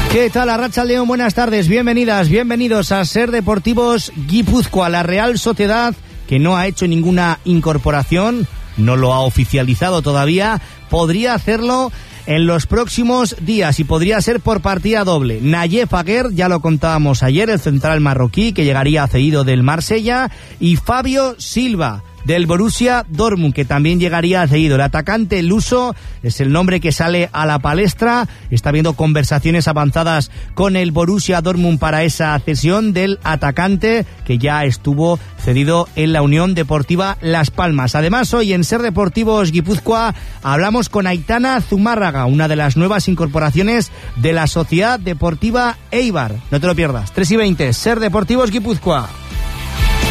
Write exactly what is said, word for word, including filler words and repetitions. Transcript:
¿Qué tal, Arratsaldeon? Buenas tardes, bienvenidas, bienvenidos a Ser Deportivos Guipúzcoa. La Real Sociedad, que no ha hecho ninguna incorporación, no lo ha oficializado todavía, podría hacerlo en los próximos días y podría ser por partida doble. Nayef Aguer, ya lo contábamos ayer, el central marroquí que llegaría cedido del Marsella, y Fabio Silva del Borussia Dortmund, que también llegaría cedido. El atacante luso es el nombre que sale a la palestra. Está habiendo conversaciones avanzadas con el Borussia Dortmund para esa cesión del atacante que ya estuvo cedido en la Unión Deportiva Las Palmas. Además, hoy en Ser Deportivos Guipúzcoa hablamos con Aitana Zumárraga, una de las nuevas incorporaciones de la Sociedad Deportiva Eibar. No te lo pierdas. tres y veinte, Ser Deportivos Guipúzcoa.